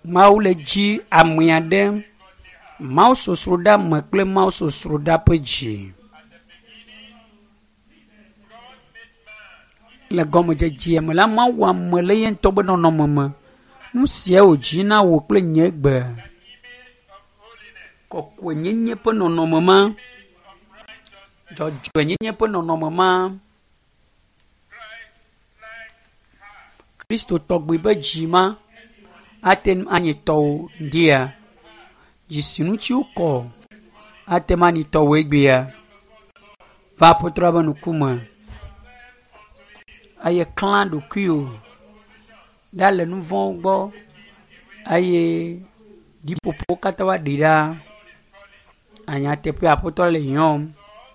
Mau le dzi ame aɖe, Mau sosro ɖe ame kple Mau sosro ɖe ƒe dzi. Le gɔmedzedzea me la, Mau wɔ ame le ye ŋutɔ be nɔnɔme me. Nu sia wòdzi na wò kple nye gbe. Kɔkɔenyenye ƒe nɔnɔme ma, dzɔdzɔenyenye ƒe nɔnɔme ma, Kristo tɔgbi be dzi ma, ate anyi tɔwo dia. Dzisinutsiwo kɔ, ate anyi tɔwo egbea. Va aƒetɔ be ŋkume. Eye klã ɖokuiwo ɖa le nu vɔ̃wo gbɔ. Eye ɖiƒoƒowo katã va ɖi ɖa. Anyateƒe aƒetɔ le yɔm.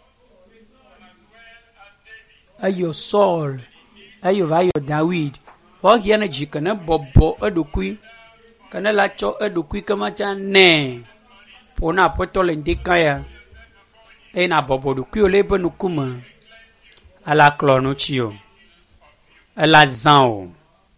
Eyɔ Saul, eyɔ va yɔ David. Vɔ hia ne dzi kene bɔbɔ eɖokui. Kene la tsɔ eɖokui kema tsa nɛ. Ƒo na aƒetɔ le ŋdeka ya. Eye na bɔbɔ ɖokuiwo le eƒe ŋkume. Ela klɔ nu tsi o. Ela zã o.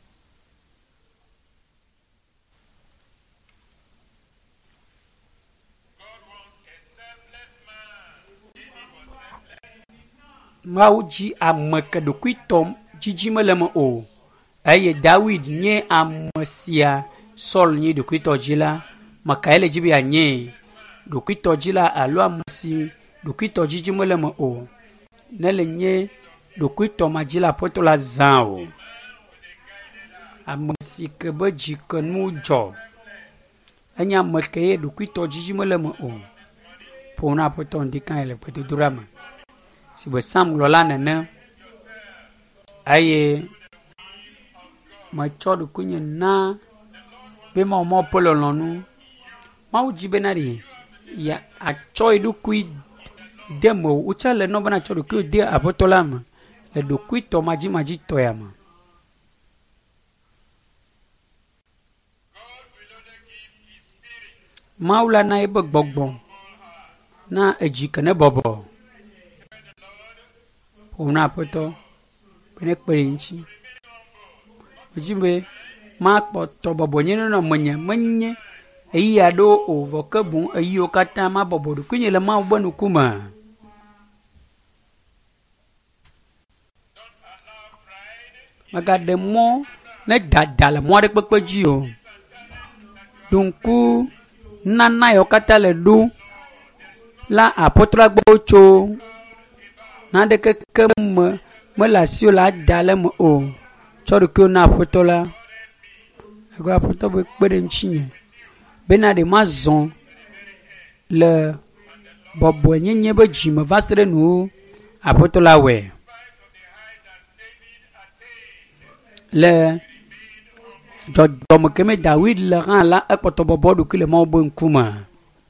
Mawu dzi ame ke ɖokui tɔm dzidzi mele me o. Eye David nye ame sia Saul nye ɖokuitɔ dzi la. Makae le dzi be anye ɖokuitɔ dzi la alo ame si ɖokuitɔ dzidzi mele me o. Ne le nye ɖokuitɔ ma dzi la aƒetɔ la zã o. Ame si ke be dzi ke nu dzɔ. Enye ame ke ye ɖokuitɔ dzidzi mele me o. Ƒo na aƒetɔ ŋdeka le gbedodoɖa me. Si be Sam gblɔ la nene. Eye metsɔ ɖokuinye na be Mawu ƒe lɔlɔ̃nu. Mawu dzi bena ɖi ya atsɔ eɖokui de me o. Wotsa le nɔ bena atsɔ ɖokui de aƒetɔ la me. Le ɖokuitɔ madzi ya me. Mawu la na ebe gbɔgbɔ na edzi kene bɔbɔ. Ƒo na aƒetɔ be ne kpe ɖe ŋuti. Wodzi be makpɔtɔ bɔbɔ nye nɔ menye menye eyi aɖewo o vɔ ke boŋ eyiwo katã ma bɔbɔ ɖokuinye le Mawu be ŋkume. Magaɖe mɔ ne dada le mɔ aɖe kpekpe dzi o. Ɖoŋku nana yawo katã le ɖo la aƒetɔ la gbɔ tso. Naɖe keke mele asiwo le ada le me o. Tsɔ ɖokuiwo na aƒetɔ la. Ego aƒetɔ be kpe ɖe ŋutinye. Bena ɖe ma zɔ le bɔbɔ nyenye be dzi me va se ɖe nuwo aƒetɔ la wɔe. Le dzɔdzɔme keme David le hã la ekpɔtɔ bɔbɔ ɖokui le Mawu be ŋkume.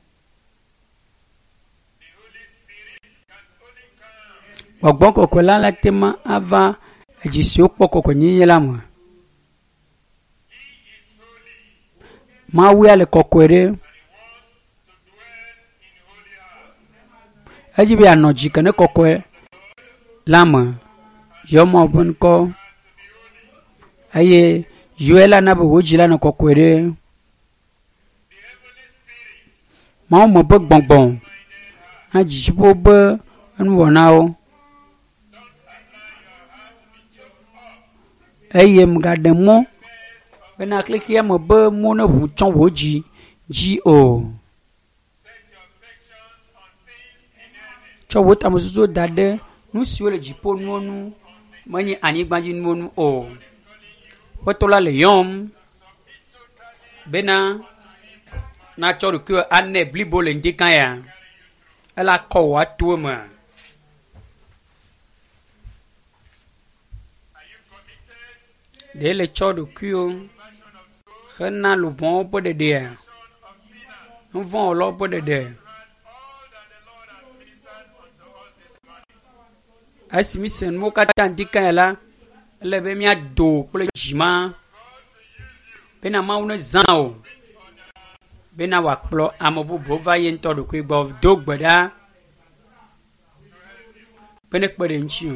Gbɔgbɔ kɔkɔe la tema ava edzi siwo kpɔ kɔkɔenyenye la me. Mawu ya le kɔkɔe ɖe. Edzi be anɔ dzi kene kɔkɔe la me. Yɔ Mawu ƒe ŋkɔ. Eye yɔe la na be wò dzi la nɔ kɔkɔe ɖe. Mawu me be gbɔgbɔ na dzidziƒo be enuwɔnawo. Eye mgaɖe mɔ bena klekea me be mo ne ʋu tsɔ wò dzi o. Tsɔ wò tamesusu da ɖe nu siwo le dziƒo nuwo nu menye anyigba dzi nuwo nu o. Aƒetɔ la le yɔm bena natsɔ ɖokui anɛ blibo le ŋdeka ya. Ela kɔ wò ato me. Ɖe le tsɔ ɖokuiwo hena lobɔwo ƒe ɖeɖea. Nu vɔ̃ wɔlawo ƒe ɖeɖe. Esi mi se nuwo katã ŋdeka ya la, ele be miado kple dzima. Bena Mawu ne zã o. Bena wòakplɔ ame bubuwo va ye ŋutɔ ɖokui gbɔ do gbe ɖa. Be ne kpe ɖe ŋuti o.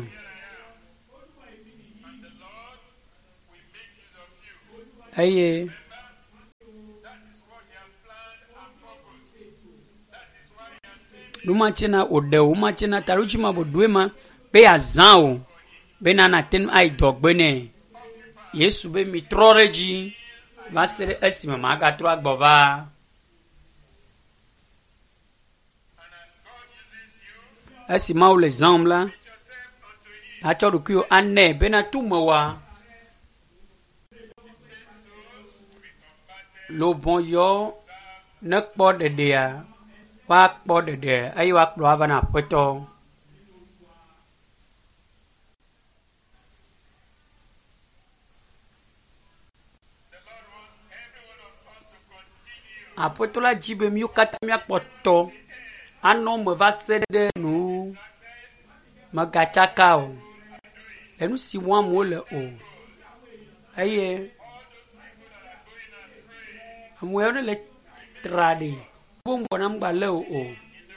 Eye Lumachina ode umachina taruchima bodwema be azan be na ten ai dogbene Yesu be mi troreji va sere esima maga tro agbova esima ou les hommes là a chodu kyo ane be na tumowa lo bon yo ne kpo de ya wa kpo de ai wa kpo avana poto apotola jibe mi kata mi akpoto ano me va sede nu magachaka o enu si wa mo le o aye amwe on le trade bombo na mgba le o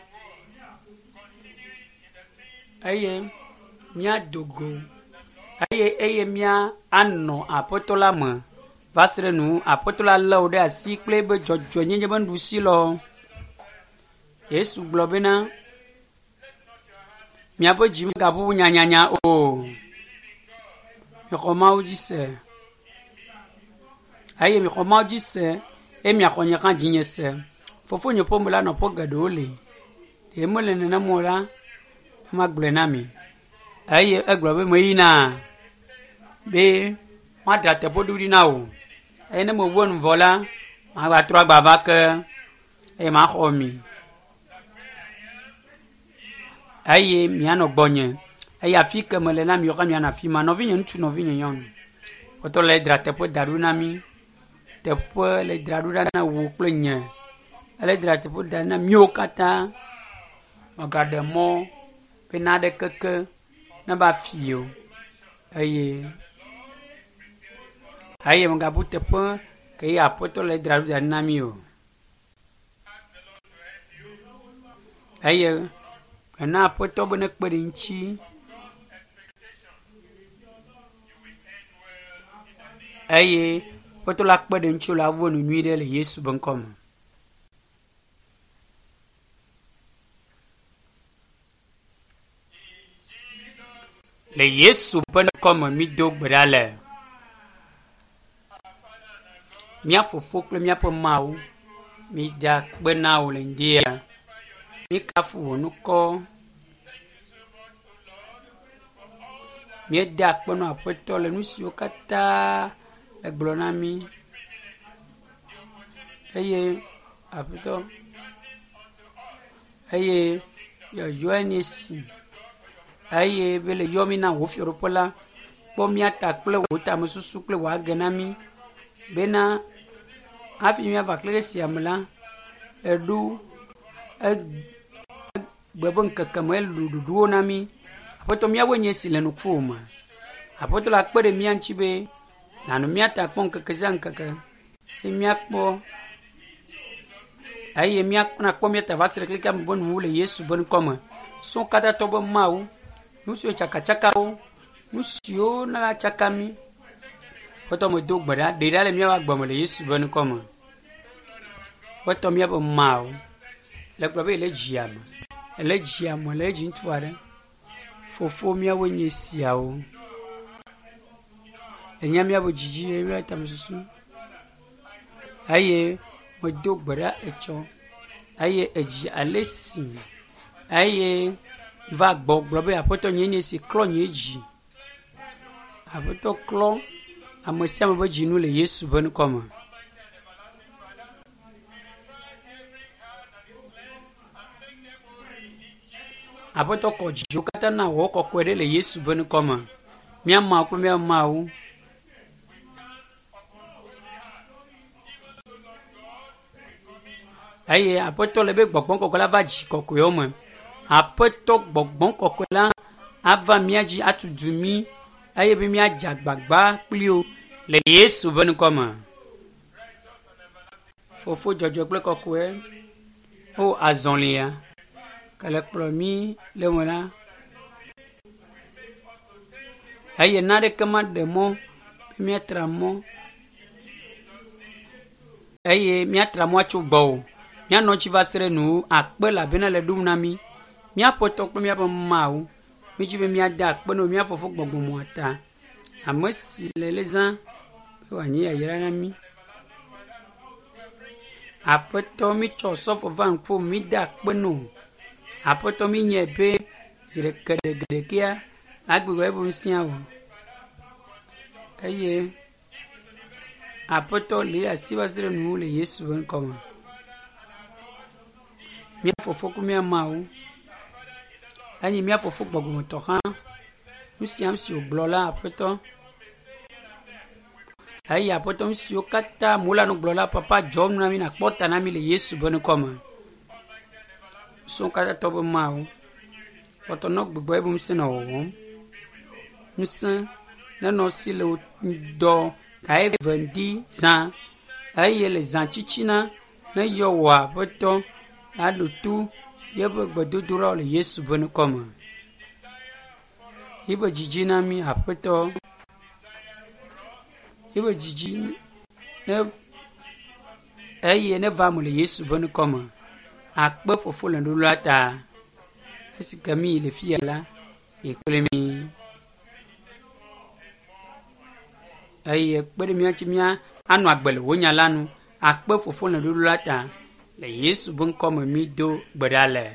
aye mia dogo aye mia ano apotola me vasre nu apotola lo de asi kple be jojo nyenye ban dusi lo Yesu globena mia po jimi ga bu nyanya o mi khoma o jise aye mi khoma o jise e mi akonya kan jinyese fofo nyo pomula no po gadole e mole na mola ma gblena mi aye eglobe mo yina be ma date poduri na o ene mo won vola ma ba tro gba ba ke e ma khomi aye mi ano gbonye aye afike mo le na mi o kam ya na fi ma no vinye ntu no vinye yon o to le drate po daruna mi te po le daruna na wo plenye le drate po daruna mi o kata magade mo penade keke na ba fio aye mga bute po ke ya poto le daruna na mi o aye na poto bone kperinchi aye poto la kperinchi la wonu nuire le Yesu bonkom le Yesu bonkom mi dogbrale mia fofo kle mia po mau mi da kpena o le ndia mi kafu nuko mi da kpeno apoto le nusio kata le glona mi aye apoto aye yo joanisi aye bele yomi na wo fioro pola po mi atakple wo ta mususu kle wa ganami bena afi mi avakle siamla edu gbebon kakamel dudu nami apoto mi awonye silenu kuma apoto la kpere mi anchibe nanu mi atakpon kakazan kaka mi akpo aye mi akna kpo mi tavasre klika mbon wule Yesu bon koma son kata tobo mau nusio chaka o nusio na chakami poto mo dogbara de dale mi wa gbomole Yesu bon koma poto mi abo mau le globe le jiama le jiamo le jintware fofo mi awonye siawo enyami abo jiji e tamsusu aye mo dogbara echo aye eji alesi aye va globe apoto nyenye si klo nyeji apoto klo amosia mo jinu le Yesu bon koma apoto ko jukata na wo ko kwere le Yesu bon koma mia ma ko mia mawo aye apoto le be gbogbon ko la vaji ko ko yo mo apoto gbogbon ko ko la ava miaji atudumi aye bi mi ajagbagba plio le Yesu bon koma fofo jojo ple ko ko e o azonlia kala promi le wala aye nare kama demo mi tramo aye mi tramo achubo mia no chi va sere nu akpe la bena le dum na mi mia poto pe mia ba mawo mi ji be mia da akpe no mia fofo gbogbo mo ata amasi le lezan wa ni ya yira na mi apoto mi cho sofo van fo mi da akpe no apoto mi nye be sire gede kia agbegbe e bo nsia o eye apoto le asiba sire nu le Yesu ben koma mia fofo ku mia mawo ani mia fofo gbogbo mo to han musiam si oglola apoto ayi apoto msi okata mula no glola papa John na mi na kpota na mi le Yesu ben koma so kata to bo mawo poto no gbogbo e bo nsi na wo nsi na no si le do kai vendi san ayi le zan chichina na yo wa poto alutu yebo gbadudura le Yesu ben koma ibo jijina mi apoto ibo jiji ne ne va mo le Yesu ben koma akpe fofo le ndulu ata esikami le fiala ekolemi ekpere mi achimia anu agbele wonya lanu akpe fofo le ndulu ata le Yesu ben koma mi do gbadale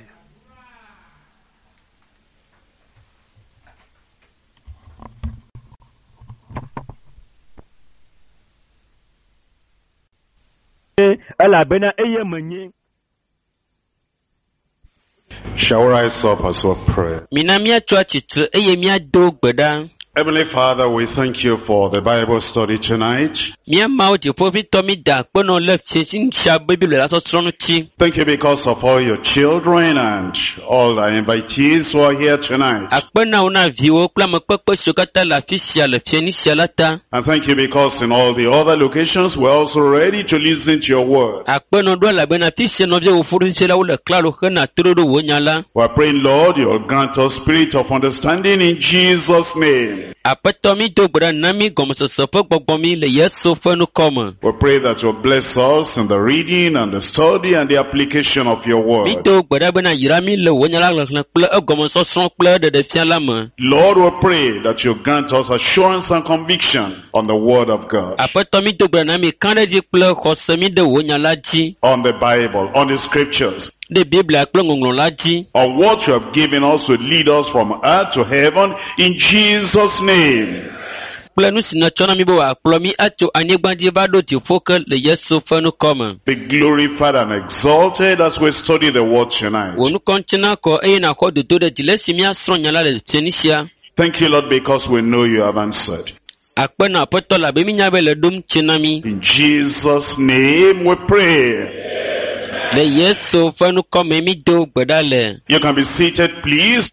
Shall we rise up as we pray? Heavenly Father, we thank you for the Bible study tonight. Thank you because of all your children and all the invitees who are here tonight. And thank you because in all the other locations we're also ready to listen to your word. We're praying, Lord, you'll grant us spirit of understanding in Jesus' name. We pray that you'll bless us in the reading and the study and the application of your word. Lord, we pray that you'll grant us assurance and conviction on the word of God, on the Bible, on the scriptures, on what you have given us to lead us from earth to heaven, in Jesus' name. Be glorified and exalted as we study the word tonight. Thank you, Lord, because we know you have answered. In Jesus' name we pray. You can be seated, please.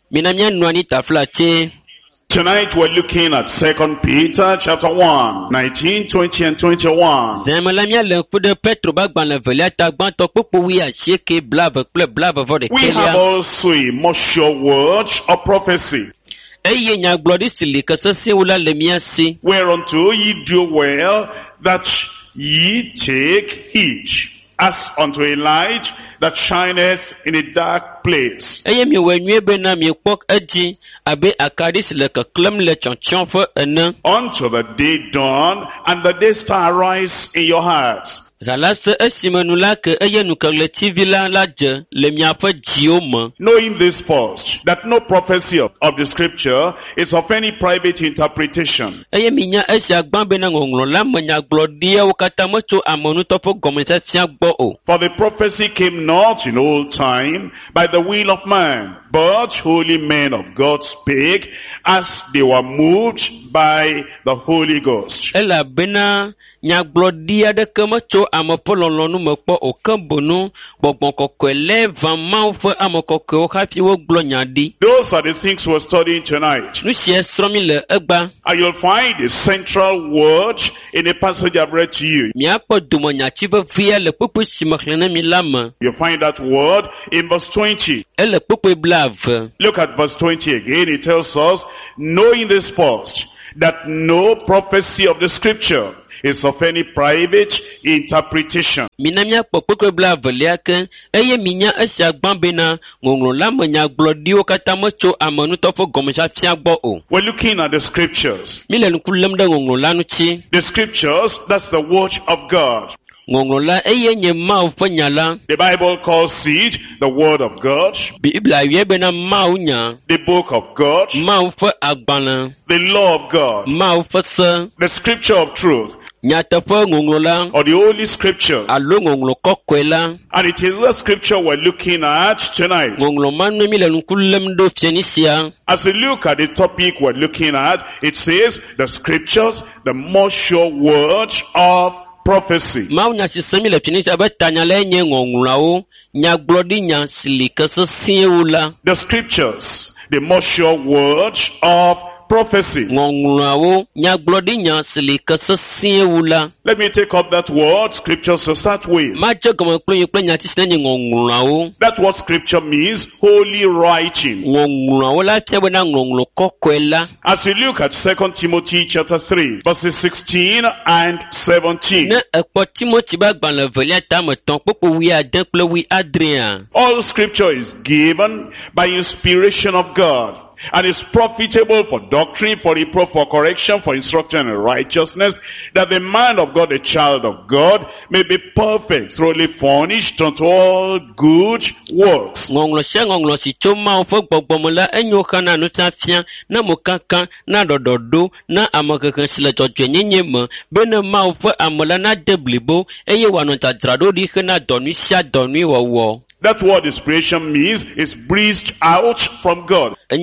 Tonight we're looking at 2 Peter chapter 1, 19, 20 and 21. We have also a more sure word of prophecy, whereunto ye do well that ye take heed, as unto a light that shineth in a dark place, unto the day dawn and the day star rise in your hearts. Knowing this first, that no prophecy of the scripture is of any private interpretation. For the prophecy came not in old time by the will of man, but holy men of God spake as they were moved by the Holy Ghost. Nyagblɔdi aɖeke metso amepolɔlɔnu me kpɔ okebonu gbɔgbɔkɔkɔe vamawo ƒe amekɔkɔewo hafi wogblɔ nya ɖi. Those are the things we're studying tonight. Nu sia srɔ̃ mi le egba. And you'll find the central word in the passage I've read to you. Miakpɔ domonyatsi vevia le kpukpu si me xlẽ na mi la me. You find that word in verse 20. Ele kpukpu blave. Look at verse 20 again. It tells us, knowing this first, that no prophecy of the scripture is of any private interpretation. Minamia popokwe bla veliake, eye minya esia gbambena, ngonglo la menya glodio katamocho amonutofo gomesha fiagbo o. We're looking at the scriptures. Milen kulemda ngonglo la nuchi. The scriptures, that's the word of God. Ngonglo la eye nye mau fanyala. The Bible calls it the word of God. Bibla yebena mau nya. The book of God. Mau fa agbana. The law of God. Mau fa sa. The scripture of truth. Nyatafa ngonglo la. Or the holy scriptures. Alo ngonglo kokwela. And it is the scripture we're looking at tonight. Ngonglo manu milen kulemdo fienisia. As we look at the topic we're looking at, it says the scriptures, the most sure word of prophecy. Maunya sisemi le finisha betanya lenye ngongulao nya glodi nya silikasa siula. The scriptures, the most sure word of prophecy. Ngongulao nya glodi nya silikasa siula. Let me take up that word, scriptures, to start with. Macho kama kwenye nya tisene ngongulao. That word scripture means holy writing. Ngongulao la tebe na ngongulo kokwela. As we look at 2 Timothy chapter 3, verses 16 and 17. Ne ekpo Timothy ba gban le velia tame ton popo wi aden kple wi adria. All scripture is given by inspiration of God, and is profitable for doctrine, for reproof, for correction, for instruction in righteousness, that the man of God, the child of God, may be perfect, thoroughly furnished unto all good works. Ngonglo she ngonglo si choma ofo gbogbomola enyo kana no tafia na mokaka na dododo na amakaka sile jojo nyenye mo bena ma ofo amola na deblibo eye wanota drado di kana donu sia donu wowo. That word inspiration means it's breathed out from God. It's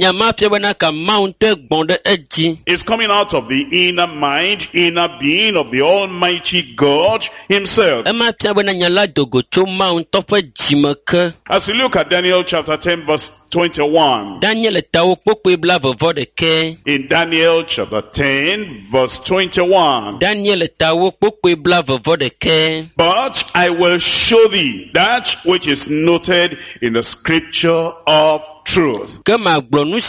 coming out of the inner mind, inner being of the Almighty God Himself. As we look at Daniel chapter 10 verse 21. In Daniel chapter 10 verse 21. But I will show thee that which is noted in the scripture of truth. But when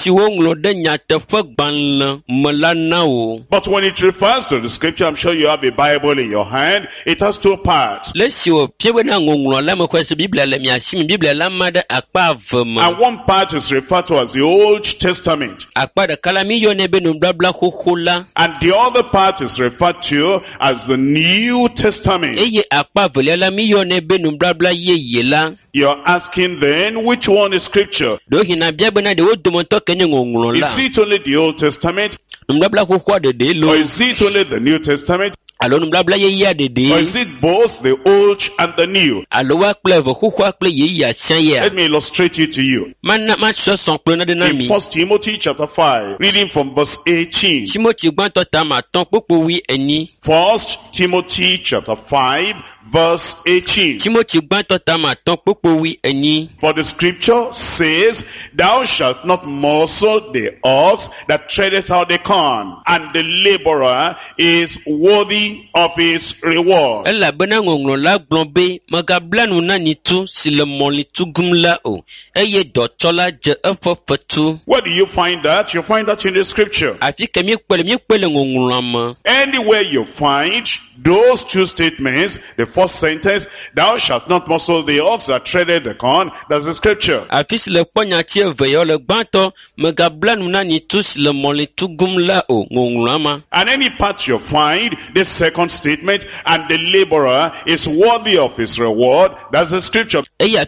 it refers to the scripture, I'm sure you have a Bible in your hand, it has two parts. And one part is referred to as the Old Testament. And the other part is referred to as the New Testament. You're asking then, which one is scripture? Is it only the Old Testament? Or is it only the New Testament? Or is it both the old and the new? Let me illustrate it to you. In 1 Timothy chapter 5, reading from verse 18. 1 Timothy chapter 5, verse 18. For the scripture says, thou shalt not muzzle the ox that treadeth out the corn, and the laborer is worthy of his reward. Where do you find that? You find that in the scripture. Anywhere you find those two statements, the first sentence, thou shalt not muzzle the ox that treadeth the corn, that's the scripture. And any part you find, the second statement, and the laborer is worthy of his reward, that's the scripture.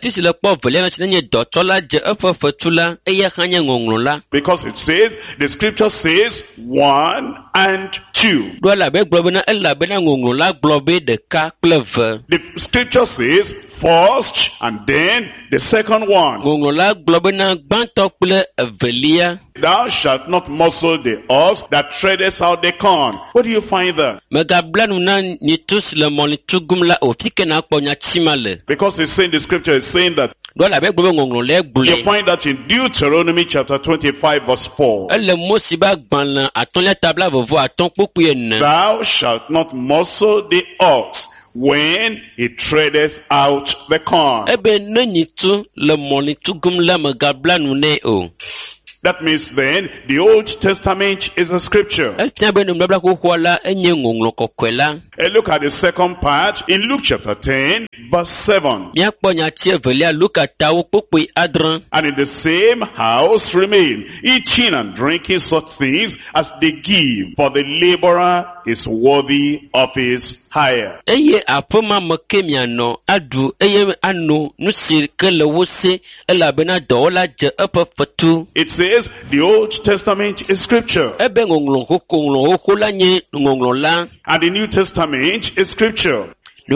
Because it says, the scripture says 1 and 2. The scripture says first and then the second one. Thou shalt not muzzle the ox that treadeth out the corn. What do you find there? Because it's saying, the scripture is saying that. You find that in Deuteronomy chapter 25 verse 4. Thou shalt not muzzle the ox when he treadeth out the corn. That means then the Old Testament is a scripture. And look at the second part in Luke chapter 10 verse 7. And in the same house remain, eating and drinking such things as they give, for the laborer is worthy of his hire. It says the Old Testament is scripture. And the New Testament is scripture.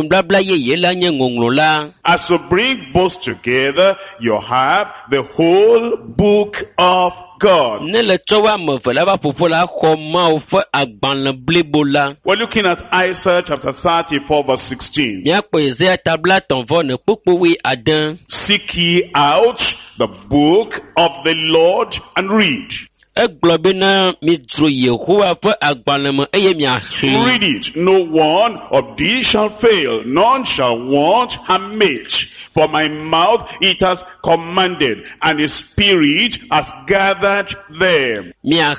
As you bring both together, you have the whole book of God. We're looking at Isaiah chapter 34 verse 16. Seek ye out the book of the Lord and read. Read it. No one of these shall fail, none shall want a mate. For my mouth it has commanded, and the Spirit has gathered them.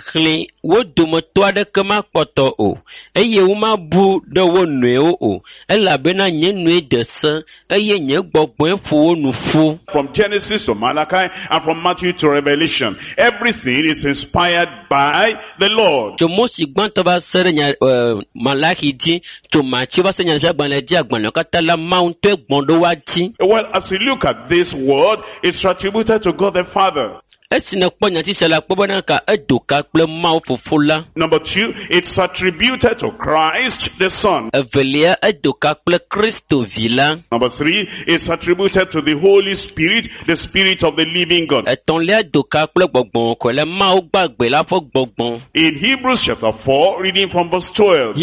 From Genesis to Malachi and from Matthew to Revelation, everything is inspired by the Lord. Well, as we look at this word, it's attributed to God the Father. Number two, it's attributed to Christ the Son. Number three, it's attributed to the Holy Spirit, the Spirit of the living God. In Hebrews chapter 4, reading from verse 12,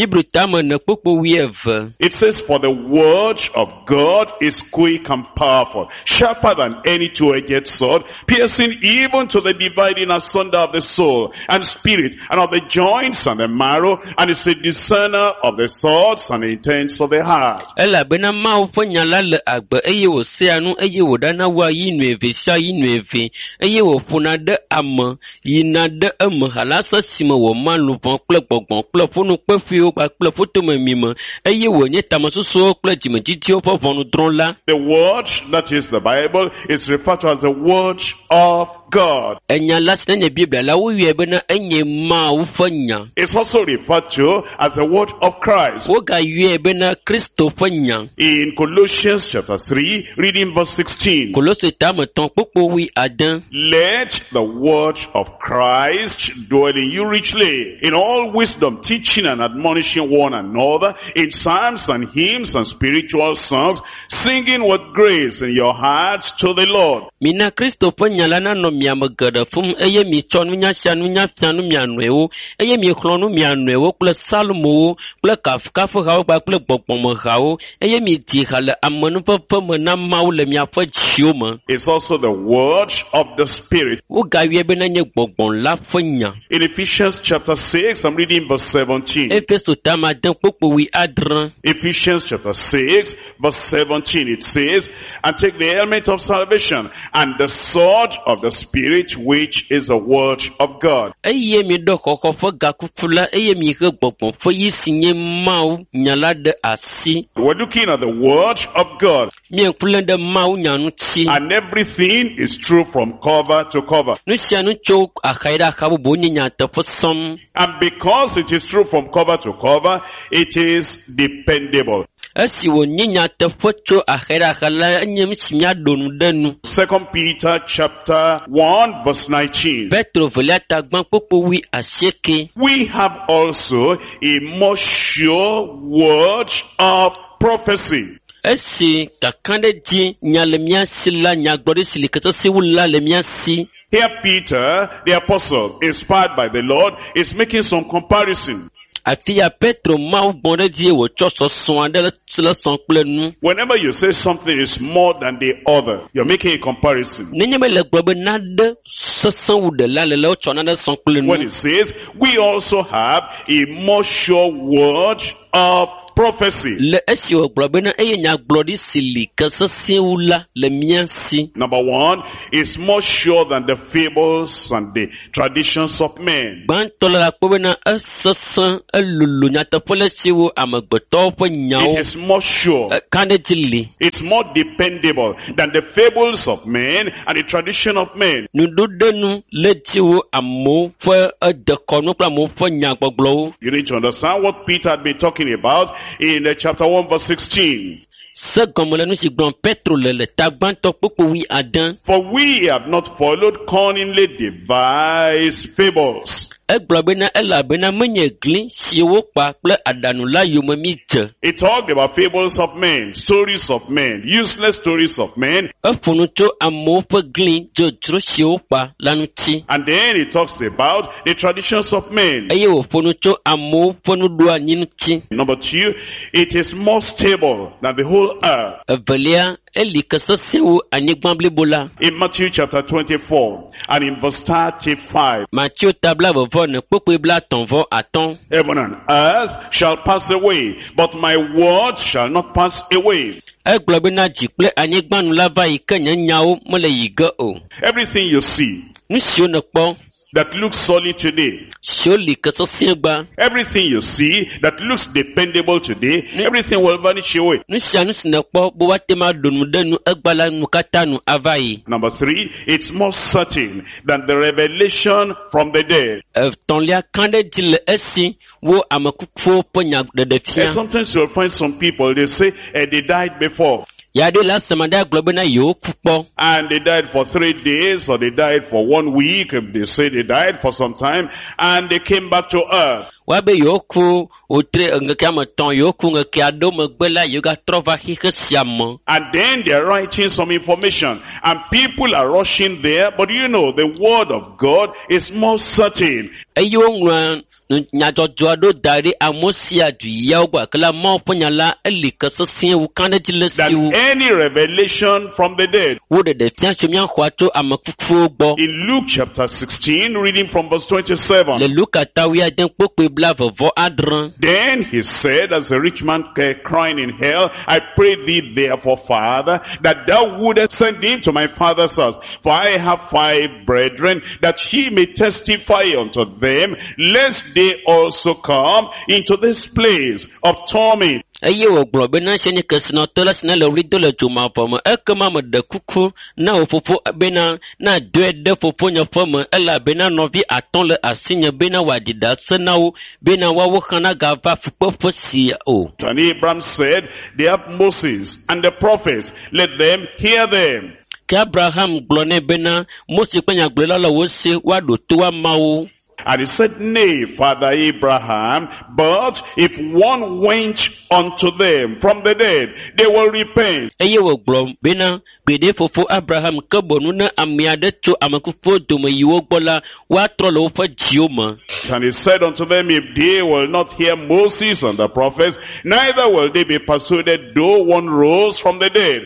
it says, for the word of God is quick and powerful, sharper than any two-edged sword, piercing even to the dividing asunder of the soul and spirit and of the joints and the marrow, and is a discerner of the thoughts and the intents of the heart. The word, that is the Bible, is referred to as the word of God. It's also referred to as the word of Christ. In Colossians chapter 3, reading verse 16. Let the word of Christ dwell in you richly, in all wisdom, teaching and admonishing one another, in psalms and hymns and spiritual songs, singing with grace in your hearts to the Lord. It's also the word of the Spirit. In Ephesians chapter 6, I'm reading verse 17. Ephesians chapter 6, verse 17, it says, and take the helmet of salvation and the sword of the Spirit, which is the word of God. We're looking at the word of God. And everything is true from cover to cover. And because it is true from cover to cover, it is dependable. 2 Peter chapter 1 verse 19. We have also a more sure word of prophecy. Here Peter, the apostle, inspired by the Lord, is making some comparison. Whenever you say something is more than the other, you're making a comparison. When it says, we also have a more sure word of prophecy. Number one, is more sure than the fables and the traditions of men. It is more sure. It's more dependable than the fables of men and the tradition of men. You need to understand what Peter had been talking about in chapter 1 verse 16. For we have not followed cunningly devised fables. It talked about fables of men, stories of men, useless stories of men. And then it talks about the traditions of men. Number two, it is more stable than the whole earth. In Matthew chapter 24 and in verse 35, heaven and earth shall pass away, but my word shall not pass away. Everything you see that looks solid today, everything you see that looks dependable today, everything will vanish away. Number three, it's more certain than the revelation from the dead. Sometimes you'll find some people, they say they died before. And they died for 3 days, or they died for 1 week. They say they died for some time, and they came back to earth. And then they're writing some information, and people are rushing there. But you know, the word of God is more certain. Than any revelation from the dead. In Luke chapter 16, reading from verse 27. Then he said, as the rich man crying in hell, I pray thee therefore, Father, that thou wouldest send him to my father's house. For I have 5 brethren, that he may testify unto them, lest they also come into this place of torment. And he said, they have Moses and the prophets, let them hear them. And he said, nay, Father Abraham, but if one went unto them from the dead, they will repent. And he said unto them, if they will not hear Moses and the prophets, neither will they be persuaded, though one rose from the dead.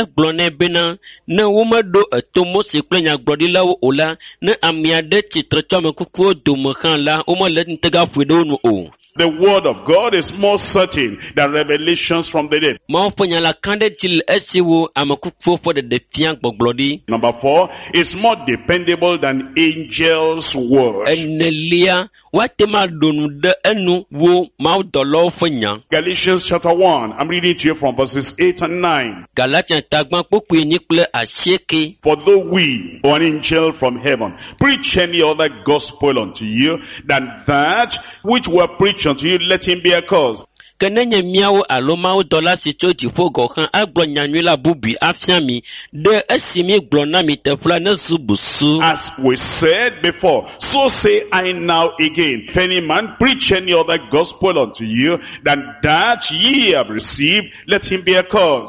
The word of God is more certain than revelations from the dead. Number 4, it's more dependable than angels' words. Galatians chapter 1, I'm reading to you from verses 8 and 9. For though we, or an angel from heaven, preach any other gospel unto you than that which were preached unto you, let him be accursed. As we said before, so say I now again, if any man preach any other gospel unto you than that ye have received, let him be accursed.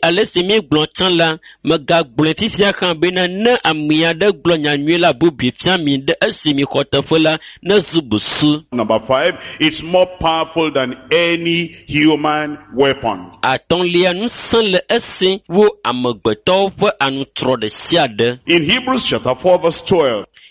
Number 5, it's more powerful than any human weapon. In Hebrews chapter 4 verse 12,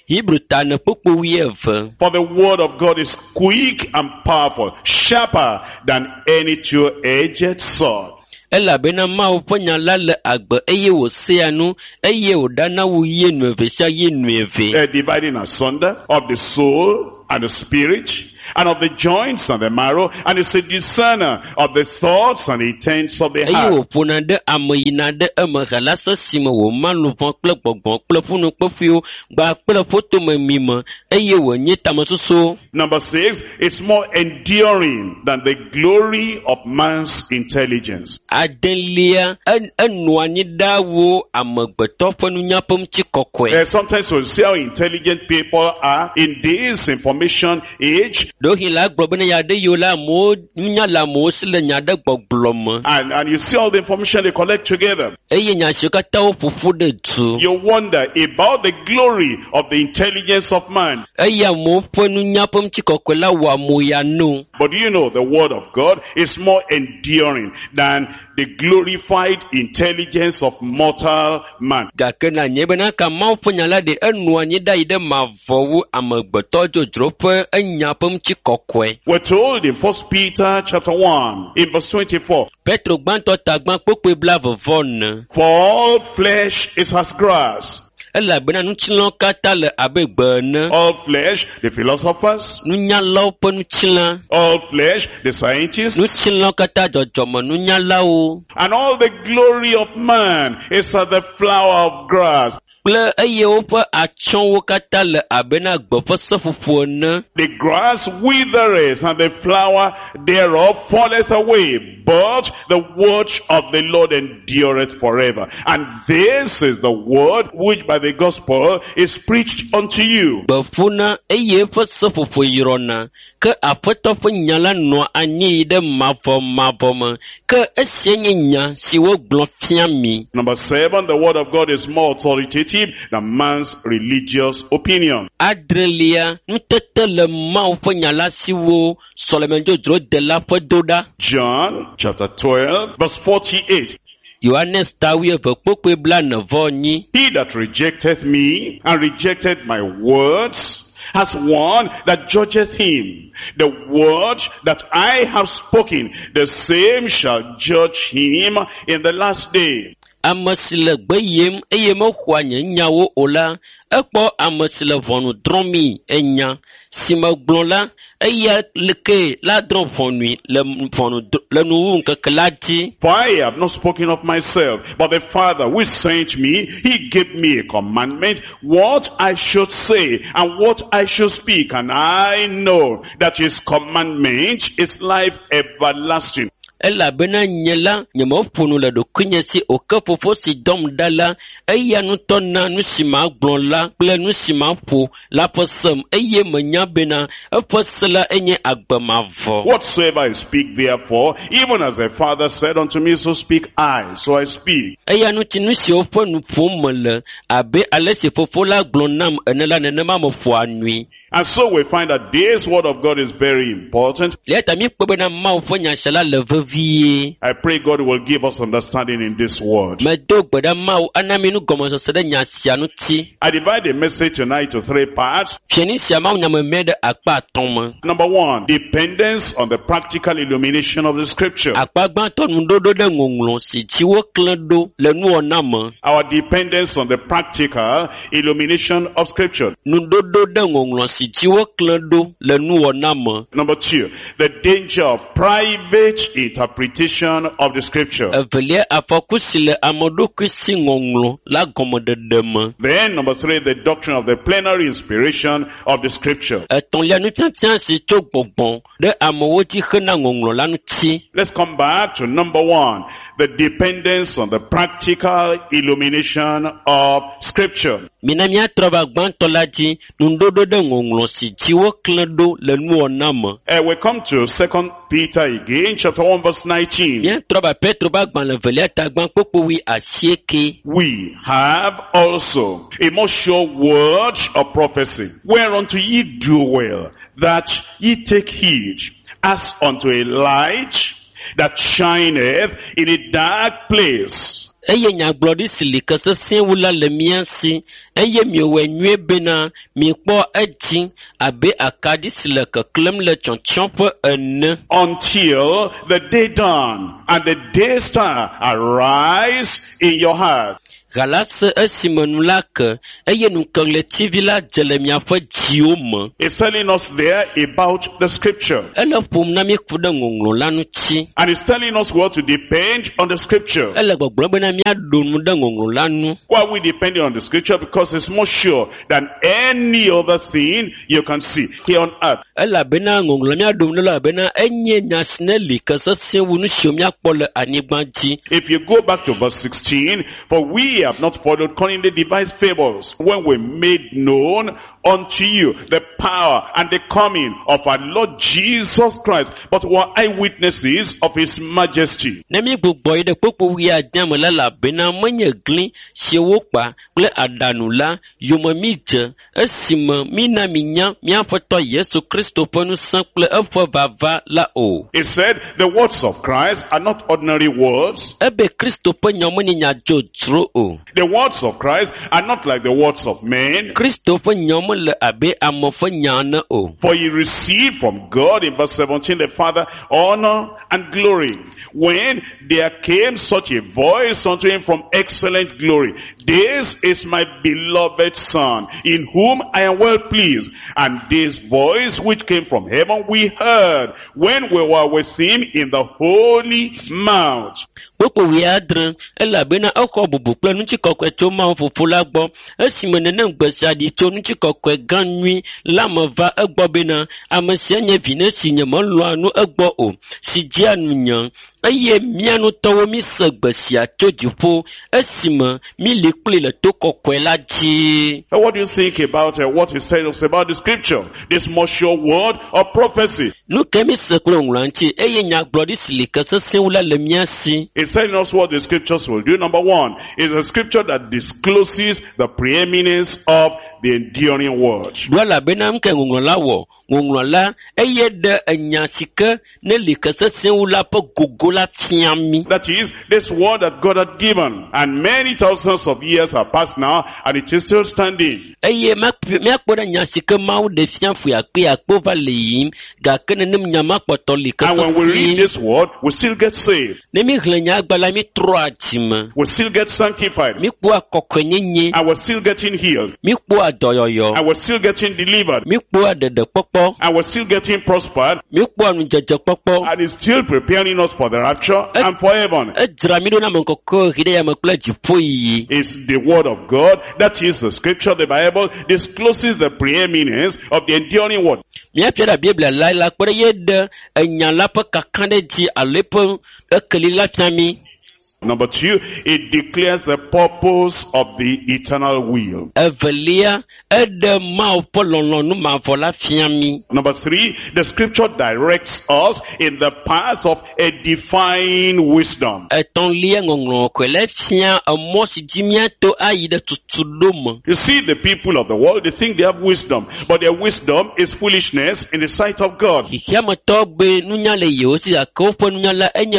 Hebrew ta ne kpokpo wieve. For the word of God is quick and powerful, sharper than any two-edged sword. Elabena Mawu ƒe nya la le agbe eye wòsea nu eye wòɖana wu yie nueve sia yie nueve. Dividing asunder of the soul and the spirit, and of the joints and the marrow, and is a discerner of the thoughts and intents of the Eye heart. wòƒona ɖe ame yina ɖe eme he la sesime wòma luvɔ kple gbɔgbɔ kple funukpeƒiwo gba kple fotomemime eye wònye tamesusuwo. Number 6, it's more enduring than the glory of man's intelligence. Adelia enɔa anyi ɖa wo amegbetɔ ƒe nunya ƒe ŋuti kɔkɔe. Sometimes we'll see how intelligent people are in this information age. Ɖohi la gblɔ be ne ya ɖe yiwo la amewo nunya le amewo si le nya ɖe gbɔgblɔ me. And you see all the information they collect together. Eye nya siwo katã woƒoƒu ɖe du. You wonder about the glory of the intelligence of man. Eye amewo ƒe nunya ƒe ŋuti kɔkɔe la wɔ amewo ya nu. But you know the word of God is more enduring than the glorified intelligence of mortal man. Gake na nye bena ka Mawu ƒe nya la ɖe enɔa anyi ɖa yi ɖe mavɔwu amegbetɔ dzodzro ƒe enya ƒe ŋuti kɔkɔe. We're told in 1 Peter chapter 1 in verse 24. Petro gbãtɔ tagbã kpokpoe blavevɔne. For all flesh is as grass. Elabena nutsilãwo katã le abe gbe ene. All flesh, the philosophers. Nunyalawo ƒe nutsilã. All flesh, the scientists. Nutsilãwo katã dzɔdzɔme nunyalawo. And all the glory of man is as the flower of grass. Kple eye woƒe atsyɔ̃wo katã le abe na gbe ƒe seƒoƒo ene. The grass withereth and the flower thereof falleth away, but the word of the Lord endureth forever. And this is the word which by the gospel is preached unto you. Gbefuna eye eƒe seƒoƒo yrɔna, ke Aƒetɔ ƒe nya la nɔa anyi yi ɖe mavɔ me, ke esia nye nya si wogblɔ fia mi. Number 7, the word of God is more authoritative than man's religious opinion. Adrelia, nutete le Mawu ƒe nya la siwo sɔleme de la ƒe doɖa. John chapter 12 verse 48. Yohanes tawie ve kpokpoe blaenevɔ-nyi. He that rejecteth me and rejected my words has one that judgeth him. The word that I have spoken, the same shall judge him in the last day. Ame si le gbe yem eye mexɔa nye nyawo o la, ekpɔ ame si le ʋɔnu drɔ̃ mi enya. Si megblɔ la, eya leke la drɔ̃ ʋɔnui le nuwu ŋkeke la dzi. For I have not spoken of myself, but the Father which sent me, he gave me a commandment, what I should say and what I should speak, and I know that his commandment is life everlasting. Elabena nye la, nye meƒonu le ɖokuinye si o ke Fofo si dɔm ɖa la, eya ŋutɔ na nu si magblɔ la kple nu si maƒo la ƒe sem, eye menya bena eƒe se la enye agbe mavɔ. Whatsoever I speak therefore, even as the Father said unto me, so speak I, so I speak. Eya ŋuti nu siwo ƒe nu ƒom mele, abe ale si Fofo la gblɔ nam ene la nenema meƒoa nui. And so we find that this word of God is very important. I pray God will give us understanding in this word. I divide the message tonight to 3 parts. Number 1, dependence on the practical illumination of the scripture. Our dependence on the practical illumination of scripture. Number 2, the danger of private interpretation of the scripture. Then number 3, the doctrine of the plenary inspiration of the scripture. Let's come back to number 1, the dependence on the practical illumination of scripture. We come to 2 Peter again, chapter 1 verse 19. We have also a more sure word of prophecy, whereunto ye do well, that ye take heed, as unto a light that shineth in a dark place, eye nyagbɔɖi si li ke sesẽwo la le mía si eye miewɔe nyuie bena miekpɔ edzi abe akaɖi si le keklẽm le tsɔtsɔƒe ene. Until the day dawn and the day star arise in your heart. Galase esime nu la ke eye nukeɣletivi la dze le miaƒe dziwo me. It's telling us there about the scripture. Ele ƒom na mi ku ɖe ŋɔŋlɔ la ŋuti. And it's telling us what to depend on the scripture. Ele gbɔgblɔm bena miaɖo nu ɖe ŋɔŋlɔ la nu. Why are we depending on the scripture? Because it's more sure than any other thing you can see here on earth. Elabena ŋɔŋlɔ miaɖo nu la bena enye nya si ne li ke sesẽ wu nu siwo miakpɔ le anyigba dzi. If you go back to verse 16, for we have not followed cunningly devised fables when we made known unto you the power and the coming of our Lord Jesus Christ, but were eyewitnesses of his majesty. Nemi gbogbo ide kpokpo wi adame la labena menye gli siwo kpa kple aɖanu la yome mi dze esime mina minya miaƒe tɔ Yesu Kristo ƒe ŋusẽ kple eƒe vava la o. It said the words of Christ are not ordinary words. Ebe Kristo ƒe nya menye nya dzodzro o. The words of Christ are not like the words of men. Kristo ƒe nya le abe ame ƒe nya ne o. For he received from God in verse 17 the Father honor and glory, when there came such a voice unto him from excellent glory, this is my beloved Son, in whom I am well pleased. And this voice which came from heaven we heard when we were with him in the holy mount. Kpokpo wi adre elabena exɔ bubu kple ŋutikɔkɔe tso Mawu Fofo la gbɔ esime nenem gbesi aɖi tso ŋutikɔkɔe gã nyui la me va egbɔ bena ame sia nye vi ne si nyemelɔa nu egbɔ o si dzia nunya eye mía ŋutɔwo mi se gbe sia tso dziƒo esime mi li kpli le to kɔkɔe la dzi. What do you think about what he tells us about the scripture? This more sure word of prophecy. Nu ke mi se kple ŋlɔ ŋuti eye nyagblɔɖi si li ke sesẽwo la le mía si. It's telling us what the scriptures will do. Number one is a scripture that discloses the preeminence of the enduring word. Dua bena mke ŋɔŋlɔ la wɔ ŋɔŋlɔ la eye ɖe enya si ke ne li ke sesẽwo la ƒe gogo la fia mi. That is, this word that God had given, and many thousands of years have passed now, and it is still standing. Eye miakpɔ ɖe nya si ke Mawu ɖe fia fu akpo va le yiyim gake nenem nya ma kpɔtɔ li ke And when we read this word, we still get saved. Ne mi hlẽ nya agba la mi trɔa dzime. We still get sanctified. Mi kpɔa kɔkɔenyenye. And we're still getting healed. Mi kpɔa dɔyɔyɔ. And we're still getting delivered. Mi kpɔa ɖeɖekpɔkpɔ. And we're still getting prospered. Mi kpɔa nudzedzekpɔkpɔ. And it's still preparing us for the rapture and for heaven. Edzra mi ɖo na ameŋkɔkɔ ɣi ɖe yame kple dziƒo yiyi. It's the word of God, that is the scripture, the Bible, discloses the preeminence of the enduring word. Miafia ɖe Biblia la kpe ɖe ye ɖe enya la ƒe kakã ɖe dzi alo eƒe ekeli la fia mi. Number two, it declares the purpose of the eternal will. Evelia ede Mawu ƒe lɔlɔ̃nu mavɔ la fia mi. Number three, the scripture directs us in the path of a divine wisdom. Etɔ̃lia ŋɔŋlɔ koe le fia emɔ si dzi miato ayi ɖe tutuɖo me. You see, the people of the world, they think they have wisdom, but their wisdom is foolishness in the sight of God. Xixiametɔ gbe nunya le yewo si gake woƒe nunya la enye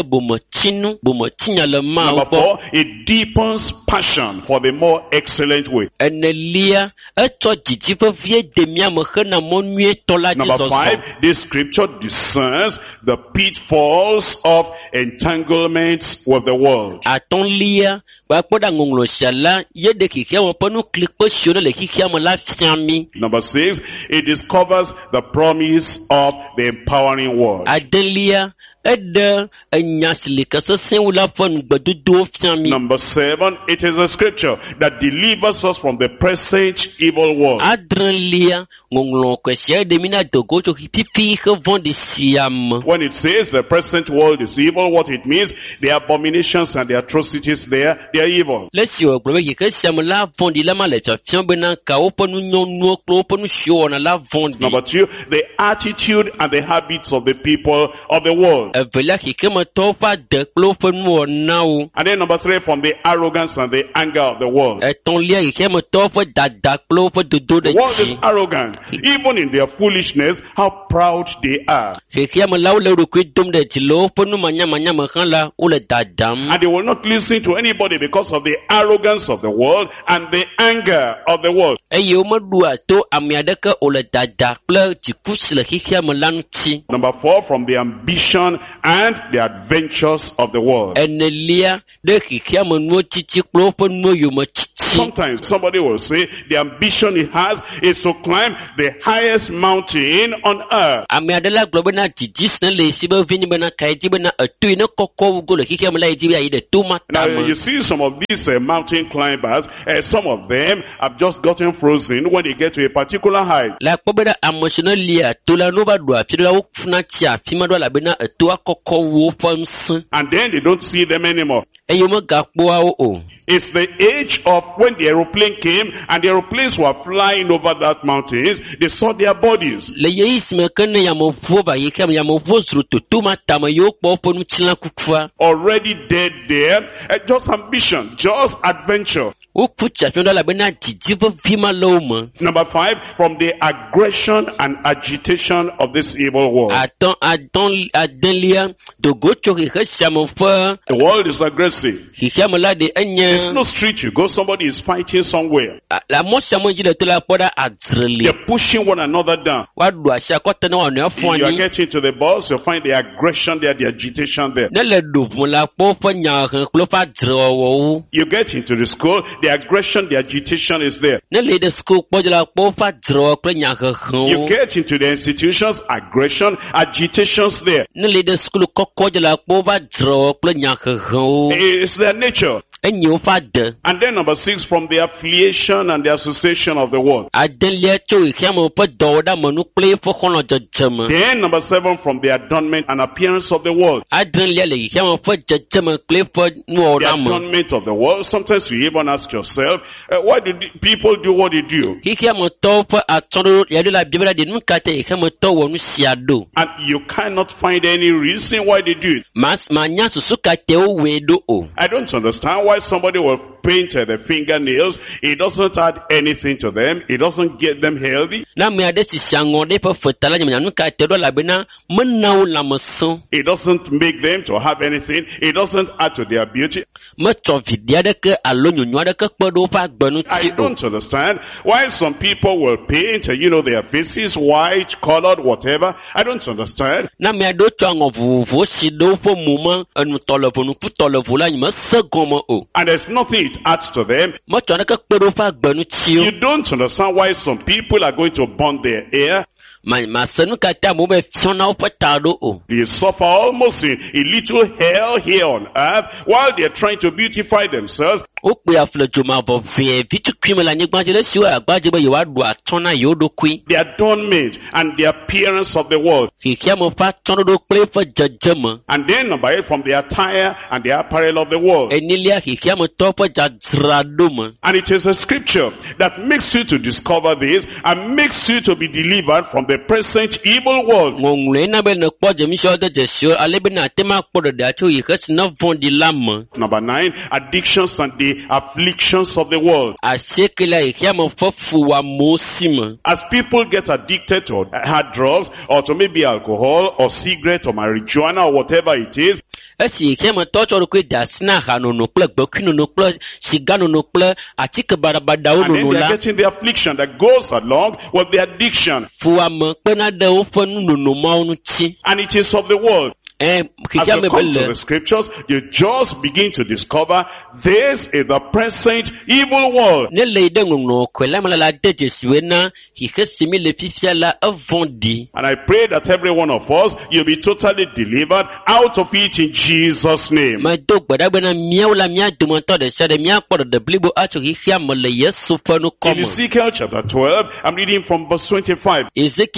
bometsinya le Mawu Number gbɔ. four, it deepens passion for the more excellent way. Enelia etsɔ dzidzi vevie de miame hena mɔ nyuietɔ la dzi Number five, zɔzɔ. this scripture discerns the pitfalls of entanglements with the world. Atɔ̃lia gbakpɔ ɖe ŋɔŋlɔ sia la ye ɖe xixiame ƒe nuklikpe siwo ne le xixiame la fia mi. Number six, it discovers the promise of the empowering word. Adelia eɖe enya si li ke sesẽwo la ƒe nugbedodowo fia mi. Number seven, it is a scripture that delivers us from the present evil world. Adrelia ŋɔŋlɔ koe sia ɖe mi na dogo tso fifi he vɔ̃ɖi sia me. When it says the present world is evil, what it means, the abominations and the atrocities there, they are evil. Le si wògblɔ be yike sia me la vɔ̃ɖi la ma le fiafiam bena ka woƒe nunyɔnuwo kple woƒe nu siwo wɔna la vɔ̃ɖi. Number two, the attitude and the habits of the people of the world. And then number 3, from the arrogance and the anger of the world. The world is arrogant. Even in their foolishness, how proud they are. And they will not listen to anybody because of the arrogance of the world and the anger of the world. Number 4, from the ambition and the adventures of the world. Sometimes somebody will say the ambition he has is to climb the highest mountain on earth. Now you see some of these mountain climbers, some of them have just gotten frozen when they get to a particular height. And then they don't see them anymore. It's the age of when the aeroplane came and the aeroplanes were flying over that mountains. They saw their bodies. Already dead there. Just ambition, just adventure. Number 5, from the aggression and agitation of this evil world. The world is aggressive. There's no street you go, somebody is fighting somewhere. They're pushing one another down. You are getting to the bus, you find the aggression there, the agitation there. You get into the school, the aggression, the agitation is there. You get into the institutions, aggression, agitation's there. It's their nature. And then number 6, from the affiliation and the association of the world. Then number 7, from the adornment and appearance of the world. The adornment of the world. Sometimes you even ask yourself, why do people do what they do? And you cannot find any reason why they do it. I don't understand why somebody will paint the fingernails. It doesn't add anything to them. It doesn't get them healthy. It doesn't make them to have anything. It doesn't add to their beauty. I don't understand why some people will paint, their faces white, colored, whatever. I don't understand. And there's nothing it adds to them. You don't understand why some people are going to burn their hair. They suffer almost a little hell here on earth while they're trying to beautify themselves. The adornment and the appearance of the world. And then number 8, from the attire and the apparel of the world. And it is a scripture that makes you to discover this and makes you to be delivered from the present evil world. Number 9, addictions and the afflictions of the world. As people get addicted to hard drugs or to maybe alcohol or cigarette or marijuana or whatever it is, and then they are getting the affliction that goes along with the addiction. And it is of the world. As you come to the scriptures, you just begin to discover this is the present evil world. And I pray that every one of us, you'll be totally delivered out of it in Jesus' name. In Ezekiel chapter 12, I'm reading from verse 25.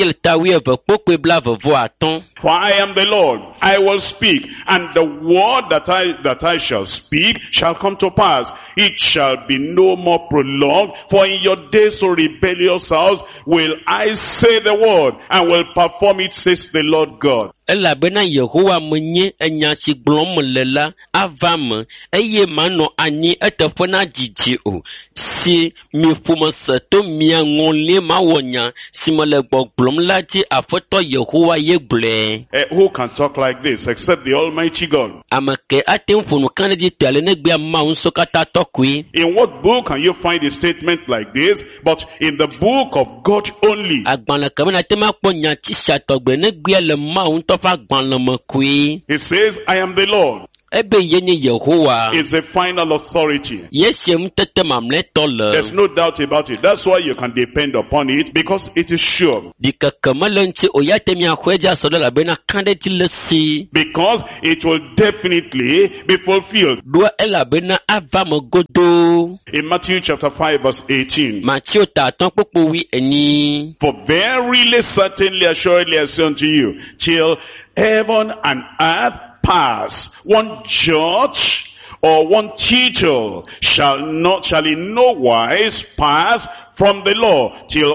For I am the Lord, I will speak, and the word that I shall speak shall come to pass. It shall be no more prolonged, for in your days, O rebellious house, will I say the word, and will perform it, says the Lord God. elabena Yehowa menye enya si gblɔm le la ava me eye manɔ anyi eteƒe na dzidzi o si mi ƒomese to mia ŋɔlie mawɔnya si mele gbɔgblɔm la dzi aƒetɔ Yehowa ye gblɔe. Who can talk like this except the Almighty God? Ame ke ate ŋu ƒo nu kan ɖe dzi to ale negbea Mawu ŋusɔ katã tɔkoe. In what book can you find a statement like this but in the book of God only? Agbalẽ ke mena te ma kpɔ nyatsia tɔgbe negbea le Mawu ŋutɔ ƒe agbalẽ me koe. He says, I am the Lord. Ebe ye nye Yehowa. It's the final authority. Yesie ŋutete mamlɛtɔ le. There's no doubt about it. That's why you can depend upon it because it is sure. Dikeke mele ŋuti o ya te miaxɔe dzi asɔ ɖe labena kan ɖe dzi le si. Because it will definitely be fulfilled. Ɖo elabena ava me godo. In Matthew chapter 5 verse 18. Matthew ta atɔ̃ kpokpo wi enyi. For verily, certainly, assuredly I say unto you, till heaven and earth pass, one jot or one tittle shall in no wise pass from the law till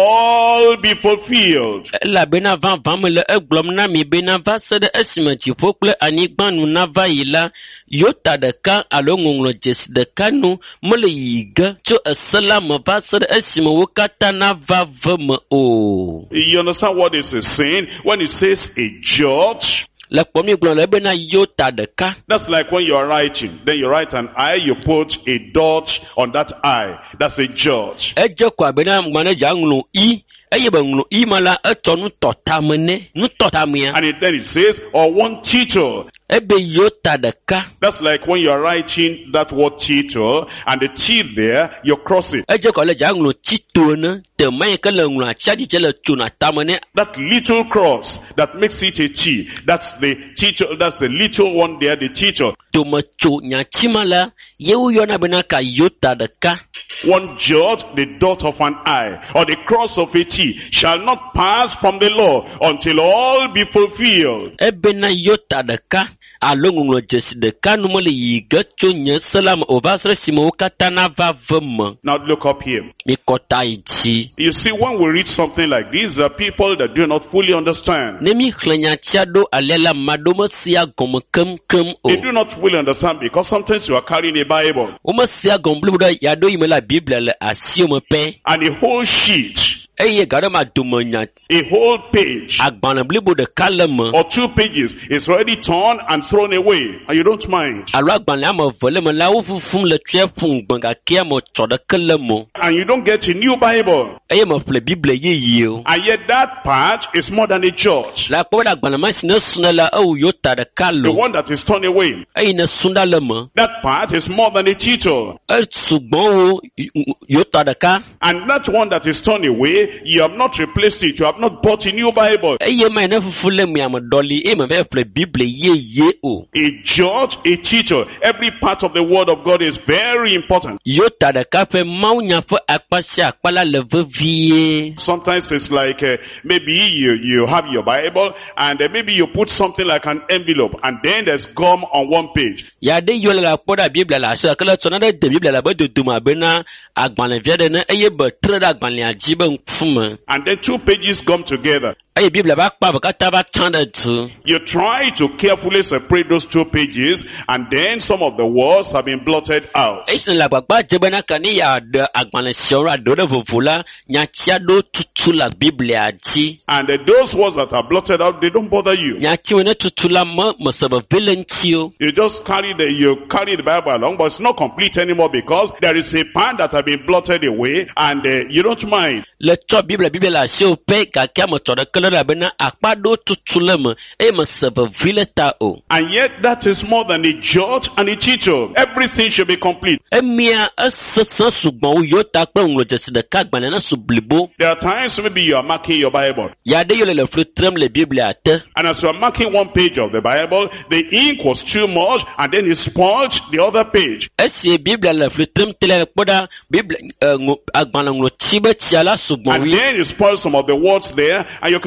all be fulfilled. Elabena vava me le egblɔm na mi bena va se ɖe esime dziƒo kple anyigba nu nava yi la, yota ɖeka alo ŋɔŋlɔ dzesi ɖeka nu mele yi ge tso ese la me va se ɖe esime wo katã nava ve me o. You understand what this is saying? When it says a jot, le kpɔm mi gblɔ le bena yota ɖeka. That's like when you're writing. Then you write an I, you put a dot on that I. That's a jot. Edze ko abena manager ŋlɔ I. Eye be ŋlɔ I ma la etsɔ nutɔtame ne nutɔtamea. And then it says, or one tittle. Ebe yota ɖeka. That's like when you're writing that word tittle and the T there, you cross it. Edze ko le dza ŋlɔ tito ne te mayi ke le ŋlɔ atsia dzi le tso na tame ne. That little cross that makes it a T. That's the tittle. That's the little one there, the tittle. Tome tso nyatsima la yewu yɔna bena ka yota ɖeka. One jot, the dot of an I, or the cross of a T, shall not pass from the law until all be fulfilled. Ebena yota ɖeka. Alo ŋuŋlɔ dzesi ɖeka nu mele yi ge tso nye se la me o va se ɖe esime wo katã nava ve me. Now look up here. Mi kɔta yi dzi. You see, when we read something like this, there are people that do not fully understand. Ne mi xlẽ nyatsia ɖo alia la ma ɖo me sia gɔme kemkem o. They do not fully understand because sometimes you are carrying a Bible. Wo me sia gɔme blibo ɖe ya ɖo yi me la Biblia le asiwo me pɛ. And a whole sheet. Eye ga ɖe ma dome nya. A whole page. Agbalẽ blibo ɖeka le me. Or 2 pages is already torn and thrown away and you don't mind. Alo agbalẽ ame eve le me la wo fufum le tria fun gbegake me tsɔ ɖeke le me. And you don't get a new Bible. Eye me ƒle Biblia yeye o. And yet that part is more than a jot. La kpɔ be agbalẽ ma si ne suna la ewu yota ɖeka The lo. one that is torn away. Eye ne suna le me. That part is more than a tittle. Sugbɔn wo yota ɖeka. And that one that is torn away, you have not replaced it. You have not bought a new Bible. Eye ma ne fufu le me ame dɔli eye me va ƒle Biblia yeye o. A jot, a tittle. Every part of the word of God is very important. Yota ɖeka ƒe mawunya ƒe akpa sia akpa la le vevie. Sometimes it's like maybe you have your Bible and maybe you put something like an envelope and then there's gum on one page. Ya de yo la kpɔ ɖe Biblia la asi ke le tsɔ na ɖe de Biblia la be dodome abena agbalẽvia ɖe ne eye be tre ɖe agbalẽa dzi be ŋkume. And then 2 pages come together. Eye Biblia ba kpa be katã va tsã ɖe tu. You try to carefully separate those 2 pages and then some of the words have been blotted out. Esi le agbagba dze bena ke ne ya ɖe agbalẽ siawo aɖewo ɖe vovo la nyatsia ɖo tutu le Biblia dzi. And those words that are blotted out, they don't bother you. Nyatsiwo ne tutu la me se veve le ŋuti o. You just carry the Bible along, but it's not complete anymore because there is a part that have been blotted away and you don't mind. Le tsɔ Biblia le asiwo pɛ gake ame tsɔ ɖeke le bena akpa ɖo tutu le me eye me se vevi le ta o. And yet that is more than a jot and a tittle. Everything should be complete. Emia esese sugbɔn wo yota kple ŋlɔ dzesi ɖeka agbalẽ ne su blibo. There are times maybe you are marking your Bible. Ya ɖe yo le fli trem le Biblia te. And as you are marking one page of the Bible, the ink was too much and then it spoiled the other page. Esi Biblia le fli trem te le kpɔ ɖa Biblia agbalẽ ŋlɔ tsi be tsia la sugbɔn And wi. then you spoil some of the words there and you can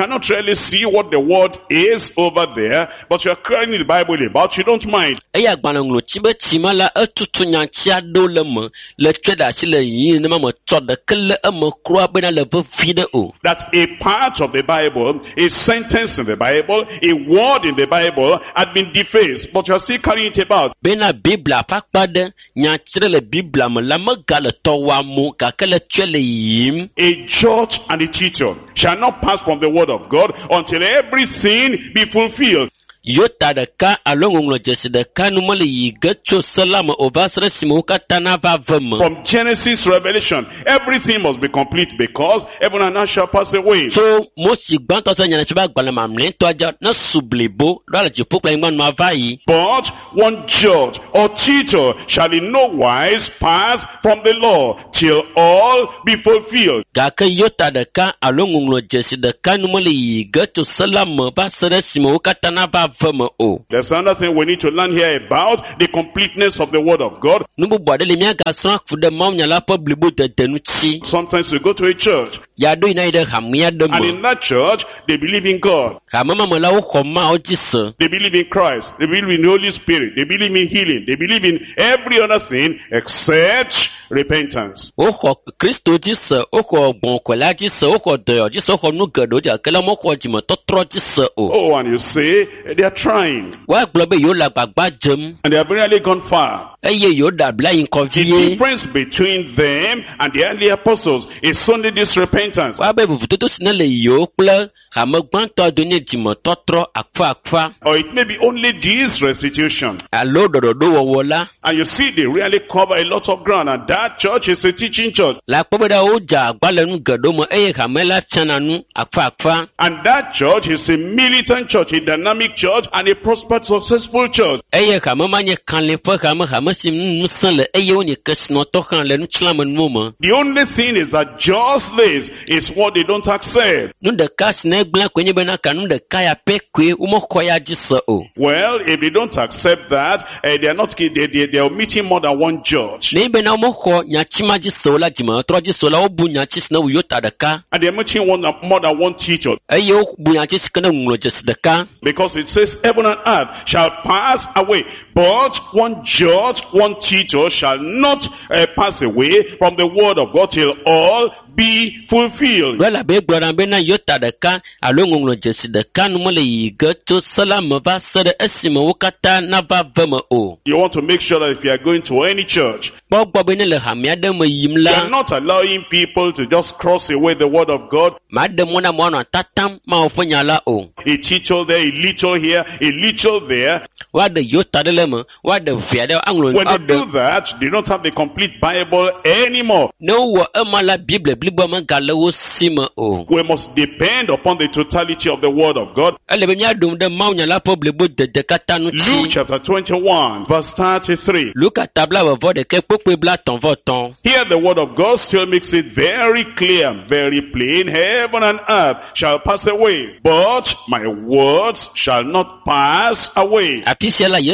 cannot really see what the word is over there, but you're carrying the Bible about, you don't mind. Eya gbananglo chibe chimala etutu nyanchia do leme le tweda si le yin ne mama tsode kele eme kro bena le vide o. That a part of the Bible, a sentence in the Bible, a word in the Bible had been defaced, but you're still carrying it about. Bena Biblia pakpade nyanchire le Biblia me la megale towa mu ka kele twele yim. A judge and a teacher shall not pass from the word of God until every sin be fulfilled. Yota de ka alongonglo jesi de ka numole yiga cho salama obasre simo katana va vema. From Genesis Revelation, everything must be complete because heaven and earth shall pass away. So mosi gbanto se nyana chiba gbala mamle to aja na sublebo la jipo kwa ingman ma vai. But one judge or teacher shall in no wise pass from the law till all be fulfilled. Gaka yota de ka alongonglo jesi de ka numole yiga cho salama basre simo katana va. There's another thing we need to learn here about the completeness of the word of God. Sometimes we go to a church, and in that church they believe in God, they believe in Christ, they believe in the Holy Spirit, they believe in healing, they believe in every other thing except repentance. Oh, and you say they are trying, and they have really gone far. The difference between them and the early apostles is only this repentance. Or it may be only this restitution. And you see, they really cover a lot of ground, and that church is a teaching church. And that church is a militant church, a dynamic church, and a prospered, successful church. The only thing is that just this is what they don't accept. Well, if they don't accept that, they are meeting more than one judge. And they are meeting more than one teacher. Because it says heaven and earth shall pass away, but one judge, one teacher shall not pass away from the word of God till all be fulfilled. You want to make sure that if you are going to any church, you are not allowing people to just cross away the word of God. A teacher there, a little here, a little there. When they do that, they don't have the complete Bible anymore. We must depend upon the totality of the word of God. Luke chapter 21 verse 33. Here the word of God still makes it very clear, very plain. Heaven and earth shall pass away, but my words shall not pass away. Have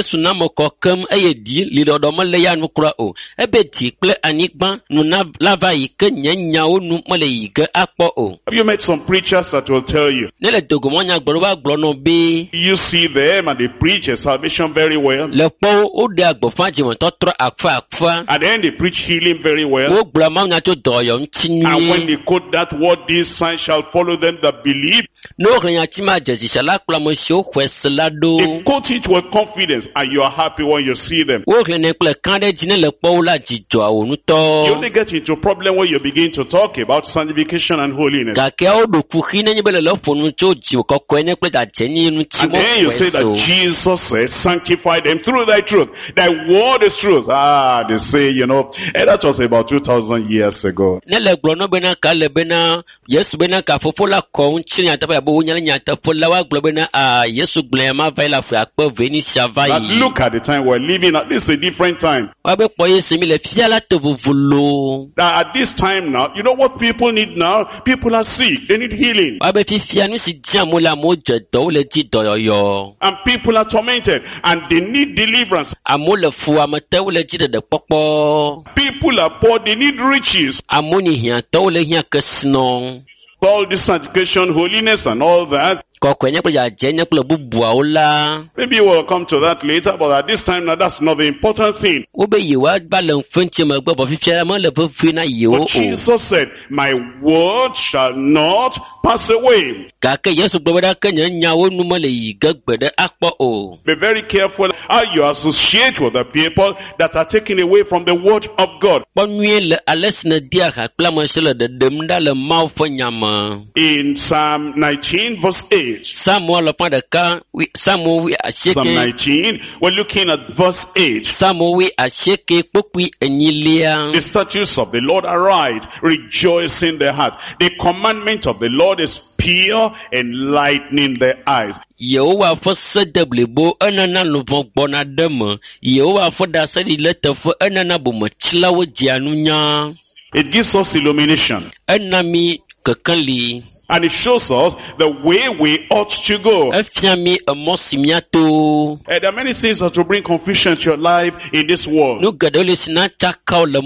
you met some preachers that will tell you? You see them and they preach a salvation very well. And then they preach healing very well. And when they quote that word, this sign shall follow them that believe, they quote it with confidence, and you are happy when you see them. You only get into a problem when you begin to talk about sanctification and holiness. And then you say that Jesus said, sanctify them through thy truth. Thy word is truth. They say, that was about 2,000 years ago. But look at the time we're living at. This is a different time. At this time now, you know what people need now? People are sick. They need healing. And people are tormented. And they need deliverance. People are poor. They need riches. all this sanctification, holiness and all that. Maybe we'll come to that later, but at this time now that's not the important thing. But Jesus said, my word shall not pass away. Be very careful how you associate with the people that are taken away from the word of God. In Psalm 19 verse 8. Psalm 19, we're looking at verse 8. The statutes of the Lord are right, rejoice in the heart. The commandment of the Lord is pure, enlightening the eyes. It gives us illumination. And it shows us the way we ought to go. There are many things that will bring confusion to your life in this world.